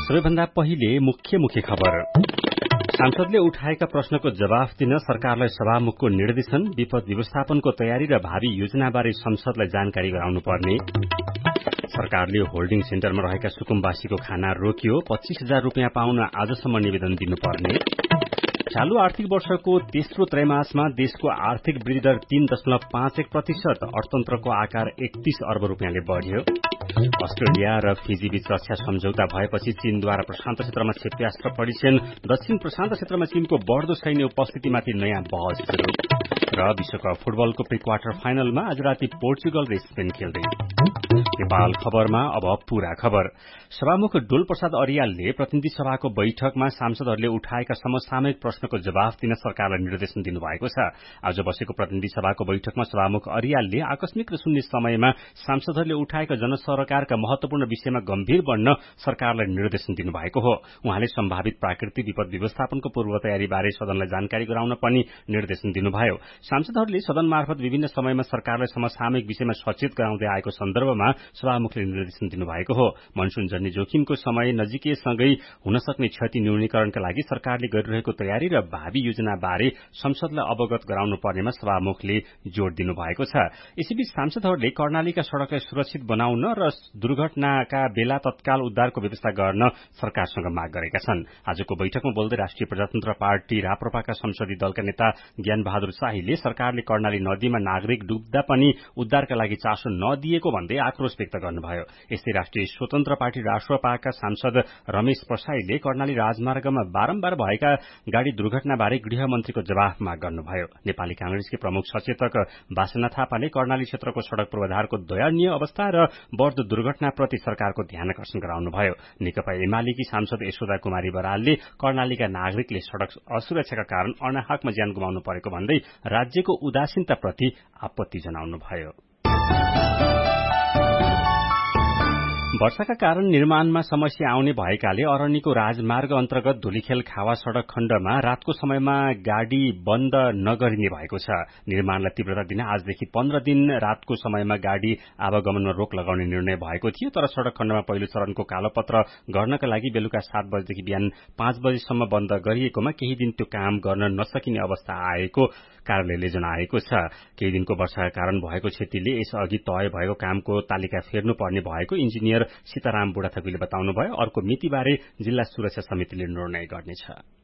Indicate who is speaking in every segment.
Speaker 1: सबैभन्दा पहिले मुख्य खबर। सांसदले उठाएका प्रश्नको जवाफ दिन सरकारलाई सभामुखको निर्देशन, विपद व्यवस्थापनको तयारी र भावी योजनाबारे संसदलाई जानकारी गराउनु पर्ने। सरकारले होल्डिङ सेन्टरमा रहेका सुकुम्बासीको खाना रोक्यो, 25,000 रुपियाँ पाउन आजसम्म निवेदन दिनुपर्ने। चालू आर्थिक वर्षको तेस्रो त्रैमासमा देशको आर्थिक वृद्धि दर 3.51%, अर्थतन्त्रको आकार 31 अर्ब रुपियाँले बढ्यो। अस्ट्रेलिया र फिजी बीच रक्षा सम्झौता भएपछि चीनद्वारा प्रशान्त क्षेत्रमा क्षेप्यास्त्र परीक्षण, दक्षिण प्रशान्त क्षेत्रमा चीनको बढ़दो सैन्य उपस्थितिमाथि नयाँ बहस शुरू। र विश्वकप फुटबलको प्री क्वार्टर फाइनलमा आज राति पोर्चुगल र स्पेन खेल्दै। नेपाल खबरमा अब पूरा खबर। सभामुख डोल प्रसाद अर्यालले प्रतिनिधि सभाको बैठकमा सांसदहरूले उठाएका समसामयिक प्रश्नको जवाफ दिन सरकारलाई निर्देशन दिनुभएको छ। आज बसेको प्रतिनिधि सभाको बैठकमा सभामुख अर्यालले आकस्मिक र शून्य समयमा सांसदहरूले उठाएका जनसरकारका महत्वपूर्ण विषयमा गम्भीर बन्न सरकारलाई निर्देशन दिनुभएको हो। उहाँले सम्भावित प्राकृतिक विपद व्यवस्थापनको पूर्व तयारी बारे सदनलाई जानकारी गराउन पनि निर्देशन दिनुभयो। सांसदहरूले सदन मार्फत विभिन्न समयमा सरकारलाई समसामयिक विषयमा सचेत गराउँदै आएको सन्दर्भमा सभामुखले निर्देशन दिनुभएको हो। मनसूनजन्य जोखिमको समय नजिकैसँगै हुन सक्ने क्षति न्यूनीकरणका लागि सरकारले गरिरहेको तयारी र भावी योजना बारे संसदलाई अवगत गराउनु पर्नेमा सभामुखले जोड़ दिनुभएको छ। यसैबीच सांसदहरूले कर्णालीका सड़कलाई सुरक्षित बनाउन र दुर्घटनाका बेला तत्काल उद्धारको व्यवस्था गर्न सरकारसँग माग गरेका छन्। आजको बैठकमा बोल्दै राष्ट्रिय प्रजातन्त्र पार्टी राप्रपाका संसदीय दलका नेता ज्ञान बहादुर शाहीले सरकारले कर्णाली नदीमा नागरिक डुब्दा पनि उद्धारका लागि चासो नदिएको भन्दै आक्रोश व्यक्त गर्नुभयो। यस्तै राष्ट्रिय स्वतन्त्र पार्टी राप्रपाका सांसद रमेश प्रसाईले कर्णाली राजमार्गमा बारम्बार भएका गाड़ी दुर्घटनाबारे गृहमन्त्रीको जवाफ माग गर्नुभयो। नेपाली कांग्रेसकी प्रमुख सचेतक वासना थापाले कर्णाली क्षेत्रको सड़क पूर्वाधारको दयनीय अवस्था र बढ़दो दुर्घटनाप्रति सरकारको ध्यान आकर्षण गराउनुभयो। नेकपा एमालेकी सांसद यशोदा कुमारी बरालले कर्णालीका नागरिकले सड़क असुरक्षाका कारण अनाहकमा ज्यान गुमाउनु परेको भन्दै राज्यको उदासीनताप्रति आपत्ति जनाउनुभयो। वर्षाका कारण निर्माणमा समस्या आउने भएकाले अरण्यको राजमार्ग अन्तर्गत धुलीखेल खावा सड़क खण्डमा रातको समयमा गाड़ी बन्द नगरिने भएको छ। निर्माणलाई तीव्रता दिन आजदेखि 15 दिन रातको समयमा गाड़ी आवागमनमा रोक लगाउने निर्णय भएको थियो। तर सड़क खण्डमा पहिलो चरणको कालोपत्र गर्नका लागि बेलुका 7 बजेदेखि बिहान 5 बजेसम्म बन्द गरिएकोमा केही दिन त्यो काम गर्न नसकिने अवस्था आएको कार्यालयले जनाएको छ। केही दिनको वर्षाका कारण भएको क्षतिले यसअघि तय भएको कामको तालिका फेर्नुपर्ने भएको इन्जिनियर सीताराम बुढाथोकीले बताउनुभयो। अर्को मितिबारे जिल्ला सुरक्षा समितिले निर्णय गर्नेछ।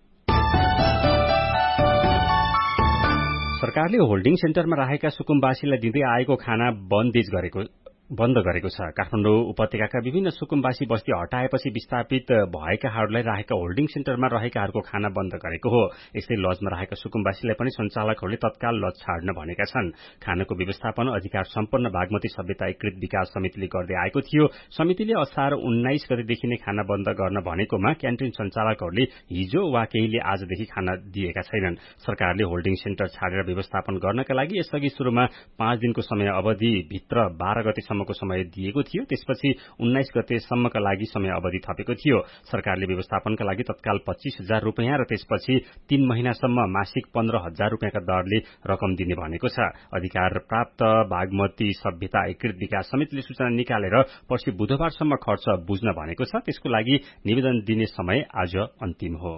Speaker 1: सरकारले होल्डिङ सेन्टरमा राखेका सुकुम्बासीलाई दिँदै आएको खाना बन्द गरेको छ। काठमाडौँ उपत्यकाका विभिन्न सुकुम्बासी बस्ती हटाएपछि विस्थापित भएकाहरूलाई राखेका होल्डिङ सेन्टरमा रहेकाहरूको खाना बन्द गरेको हो। यस्तै लजमा राखेका सुकुम्बासीलाई पनि सञ्चालकहरूले तत्काल लज छाड्न भनेका छन्। खानाको व्यवस्थापन अधिकार सम्पन्न बागमती सभ्यता एकीकृत विकास समितिले गर्दै आएको थियो। समितिले असार 19 गतेदेखि नै खाना बन्द गर्न भनेकोमा क्यान्टिन सञ्चालकहरूले हिजो वा केहीले आजदेखि खाना दिएका छैनन्। सरकारले होल्डिङ सेन्टर छाडेर व्यवस्थापन गर्नका लागि यसअघि सुरुमा 5 दिनको समय अवधि भित्र 12 गतेसम्मको समय दिएको थियो। त्यसपछि 19 गतेसम्मका लागि समय अवधि थपेको थियो। सरकारले व्यवस्थापनका लागि तत्काल 25,000 रुपियाँ र त्यसपछि 3 महिनासम्म मासिक 15,000 रुपियाँका दरले रकम दिने भनेको छ। अधिकार प्राप्त बागमती सभ्यता एकीकृत विकास समितिले सूचना निकालेर पर्सि बुधबारसम्म खर्च बुझ्न भनेको छ। त्यसको लागि निवेदन दिने समय आज अन्तिम हो।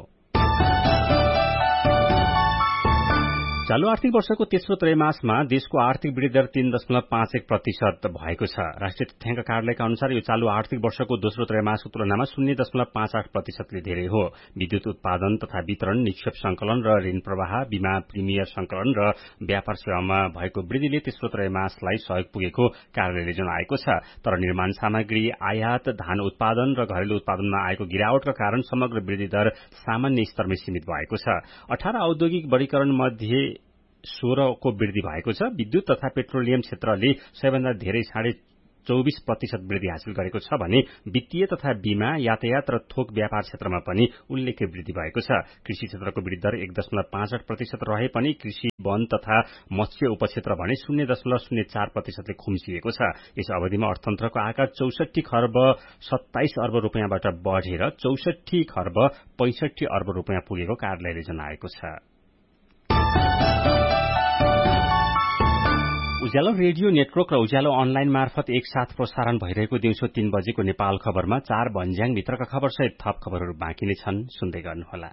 Speaker 1: चालू आर्थिक वर्षको तेस्रो त्रैमासमा देशको आर्थिक वृद्धि दर 3.51% भएको छ। राष्ट्रिय तथ्याङ्क कार्यालयका अनुसार यो चालू आर्थिक वर्षको दोस्रो त्रैमासको तुलनामा 0.58%ले धेरै हो। विद्युत उत्पादन तथा वितरण, निक्षेप संकलन र ऋण प्रवाह, बीमा प्रिमियर संकलन र व्यापार सेवामा भएको वृद्धिले तेस्रो त्रैमासलाई सहयोग पुगेको कार्यालयले जनाएको छ। तर निर्माण सामग्री आयात, धान उत्पादन र घरेलु उत्पादनमा आएको गिरावटका कारण समग्र वृद्धि दर सामान्य स्तरमै सीमित भएको छ। 18 औद्योगिक वर्गीकरण मध्ये 16 को वृद्धि भएको छ। विद्युत तथा पेट्रोलियम क्षेत्रले सबैभन्दा धेरै 24% वृद्धि हासिल गरेको छ भने वित्तीय तथा बीमा, यातायात र थोक व्यापार क्षेत्रमा पनि उल्लेख्य वृद्धि भएको छ। कृषि क्षेत्रको वृद्धि दर 1.65% रहे पनि कृषि, वन तथा मत्स्य उपक्षेत्र भने 0.04%ले खुम्चिएको छ। यस अवधिमा अर्थतन्त्रको आकार 64 खर्ब 27 अर्ब रुपियाँबाट बढेर 64 खर्ब 65 अर्ब रुपियाँ पुगेको कार्यालयले जनाएको छ। उज्यालो रेडियो नेटवर्क र उज्यालो अनलाइन मार्फत एकसाथ प्रसारण भइरहेको दिउँसो 3 बजेको नेपाल खबरमा 4 भन्ज्याङ भित्रका खबरसहित थप खबरहरू बाँकी नै छन्, सुन्दै गर्नुहोला।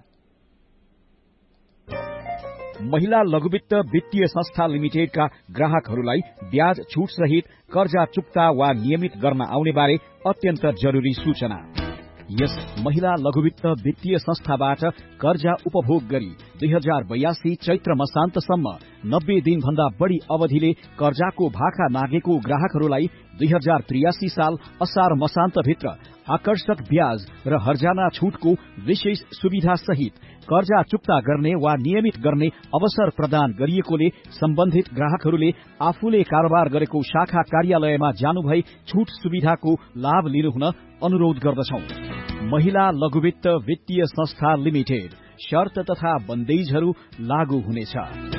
Speaker 2: महिला लघुवित्त वित्तीय संस्था लिमिटेडका ग्राहकहरूलाई ब्याज छुट सहित कर्जा चुक्ता वा नियमित गर्न आउने बारे अत्यन्त जरुरी सूचना। यस महिला लघुवित्त वित्तीय संस्थाबाट कर्जा उपभोग गरी 2082 चैत्र मसान्तसम्म 90 दिनभन्दा बढ़ी अवधिले कर्जाको भाका नागेको ग्राहकहरूलाई 2083 साल असार मसान्तभित्र आकर्षक ब्याज र हर्जाना छुटको विशेष सुविधा सहित कर्जा चुक्ता गर्ने वा नियमित गर्ने अवसर प्रदान गरिएकोले सम्बन्धित ग्राहकहरूले आफूले कारोबार गरेको शाखा कार्यालयमा जानुभई छुट सुविधाको लाभ लिनुहुन अनुरोध गर्दछौं। महिला लघुवित्त वित्तीय संस्था लिमिटेड, शर्त तथा बन्देजहरू लागू हुनेछ।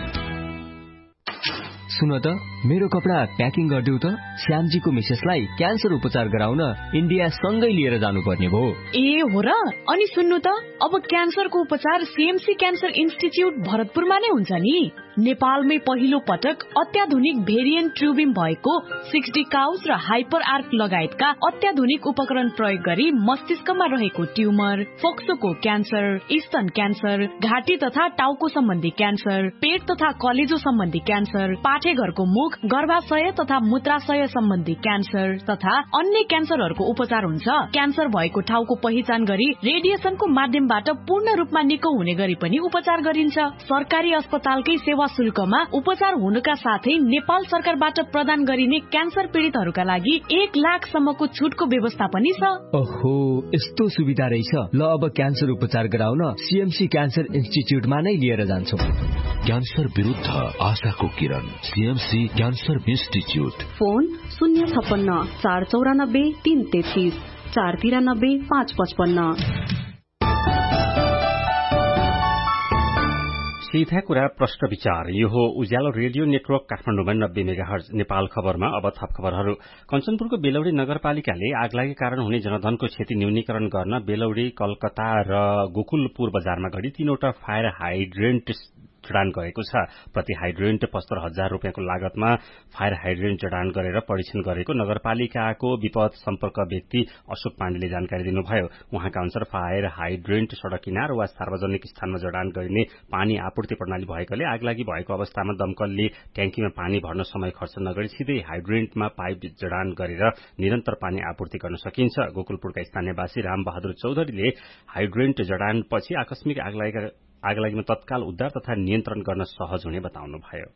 Speaker 3: सुन त, मेरो कपडा प्याकिङ गरिदेऊ त। श्यामजीको मिसेसलाई क्यान्सर उपचार गराउन इन्डिया सँगै लिएर जानुपर्ने भयो।
Speaker 4: ए हो र? अनि सुन्नु त, अब क्यान्सरको उपचार सीएमसी क्यान्सर इन्स्टिच्युट भरतपुरमा नै हुन्छ नि। नेपालमै पहिलो पटक अत्याधुनिक भेरिएन्ट ट्युबिम भएको 6D काउच र हाइपर आर्क लगायतका अत्याधुनिक उपकरण प्रयोग गरी मस्तिष्कमा रहेको ट्युमर, फोक्सोको क्यान्सर, स्तन क्यान्सर, घाँटी तथा टाउको सम्बन्धी क्यान्सर, पेट तथा कलेजो सम्बन्धी क्यान्सर, पाठेघरको मुख, गर्भाशय तथा मूत्राशय सम्बन्धी क्यान्सर तथा अन्य क्यान्सरहरूको उपचार हुन्छ। क्यान्सर भएको ठाउँको पहिचान गरी रेडिएसनको माध्यमबाट पूर्ण रूपमा निको हुने गरी पनि उपचार गरिन्छ। सरकारी अस्पतालकै सेवा शुल्कमा उपचार हुनुका साथै नेपाल सरकारबाट प्रदान गरिने क्यान्सर पीड़ितहरूका लागि 1 लाखसम्मको छुटको व्यवस्था पनि छ।
Speaker 3: ओहो, यस्तो सुविधा रहेछ। ल, अब क्यान्सर उपचार गराउन सीएमसी क्यान्सर इन्स्टिच्युटमा नै लिएर जान्छौं।
Speaker 5: क्यान्सर विरुद्ध आशाको किरण, सीएमसी क्यान्सर इन्स्टिच्युट।
Speaker 6: फोन 056 494 333 493 555।
Speaker 1: सीधा कुरा प्रश्न विचार। यो हो उज्यालो रेडियो नेटवर्क काठमाडौँमा 90 मेगाहर्ज। नेपाल खबरमा अब थप खबरहरू। कञ्चनपुरको बेलौडी नगरपालिकाले आगलागी कारण हुने जनधनको क्षति न्यूनीकरण गर्न बेलौडी, कलकत्ता र गोकुलपुर बजारमा घडी 3वटा फायर हाइड्रेन्ट जडान गरेको छ। प्रति हाइड्रेन्ट 75,000 रुपियाँको लागतमा फायर हाइड्रेन्ट जडान गरेर परीक्षण गरेको नगरपालिकाको विपद सम्पर्क व्यक्ति अशोक पाण्डेले जानकारी दिनुभयो। उहाँका अनुसार फायर हाइड्रेन्ट सड़क किनार वा सार्वजनिक स्थानमा जडान गरिने पानी आपूर्ति प्रणाली भएकोले आगलागी भएको अवस्थामा दमकलले ट्याङ्कीमा पानी भर्न समय खर्च नगरी सिधै हाइड्रेन्टमा पाइप जडान गरेर निरन्तर पानी आपूर्ति गर्न सकिन्छ। गोकुलपुरका स्थानीयवासी रामबहादुर चौधरीले हाइड्रेन्ट जडानपछि आकस्मिक आगलागीमा तत्काल उद्धार तथा नियन्त्रण गर्न सहज हुने बताउनुभयो।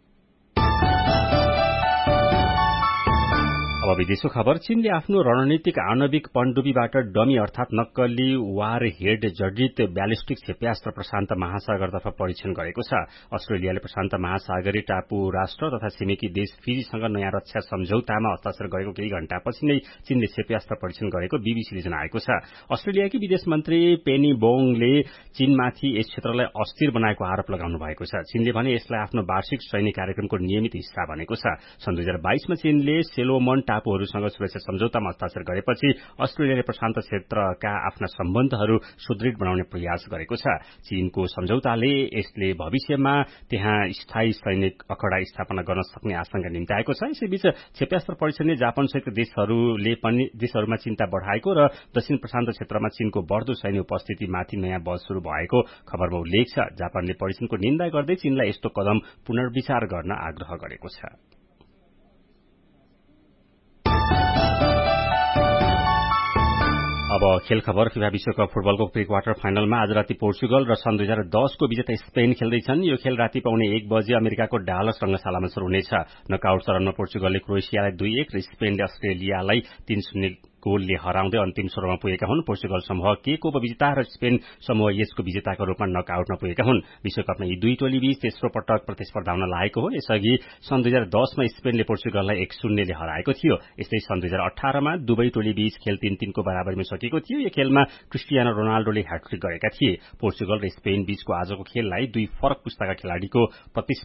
Speaker 1: अब विदेशको खबर। चीनले आफ्नो रणनीतिक आणविक पनडुब्बीबाट डमी अर्थात नक्कली वार हेड जडित ब्यालिस्टिक क्षेप्यास्त्र प्रशान्त महासागरतर्फ परीक्षण गरेको छ। अस्ट्रेलियाले प्रशान्त महासागरी टापु राष्ट्र तथा छिमेकी देश फिजीसँग नयाँ रक्षा सम्झौतामा हस्ताक्षर गरेको केही घण्टापछि नै चीनले क्षेप्यास्त्र परीक्षण गरेको बीबीसीले जनाएको छ। अस्ट्रेलियाकी विदेश मन्त्री पेनी बोङले चीनमाथि यस क्षेत्रलाई अस्थिर बनाएको आरोप लगाउनु भएको छ। चीनले भने यसलाई आफ्नो वार्षिक सैनिक कार्यक्रमको नियमित हिस्सा भनेको छ। सन् 2022 मा चीनले सेलोमन टापुहरूसँग सुरक्षा सम्झौतामा हस्ताक्षर गरेपछि अस्ट्रेलियाले प्रशान्त क्षेत्रका आफ्ना सम्बन्धहरू सुदृढ बनाउने प्रयास गरेको छ। चीनको सम्झौताले यसले भविष्यमा त्यहाँ स्थायी सैनिक अखडा स्थापना गर्न सक्ने आशंका निम्त्याएको छ। यसैबीच क्षेप्यास्त्र परीक्षणले जापान सहित देशहरूमा चिन्ता बढ़ाएको र दक्षिण प्रशान्त क्षेत्रमा चीनको बढ़दो सैन्य उपस्थितिमाथि नयाँ बहस शुरू भएको खबरमा उल्लेख छ। जापानले परीक्षणको निन्दा गर्दै चीनलाई यस्तो कदम पुनर्विचार गर्न आग्रह गरेको छ। अब खेल खबर। फिफा विश्वकप फुटबलको प्री क्वार्टर फाइनलमा आज राति पोर्चुगल र सन् 2010 को विजेता स्पेन खेल्दैछन्। यो खेल राति पाउने 1 बजे अमेरिकाको डालस रंगशालामा शुरू हुनेछ। नकआउट चरणमा पोर्चुगलले क्रोएसियालाई 2-1 र स्पेनले अस्ट्रेलियालाई 3-0 गोलले हराउँदै अन्तिम 16मा पुगेका हुन्। पोर्चुगल समूह के को उपविजेता र स्पेन समूह यसको विजेताको रूपमा नकआउटमा पुगेका हुन्। विश्वकपमा यी दुई टोली बीच तेस्रो पटक प्रतिस्पर्धा हुन लागेको हो। यसअघि सन् 2010 मा स्पेनले पोर्चुगललाई 1-0 ले हराएको थियो। यस्तै सन् 2018 मा दुवै टोली बीच खेल 3-3 को बराबरीमा सकिएको थियो। यो खेलमा क्रिस्टियानो रोनाल्डोले ह्याट्रिक गरेका थिए। पोर्चुगल र स्पेन बीचको आजको खेललाई दुई फरक पुस्ताका खेलाड़ीको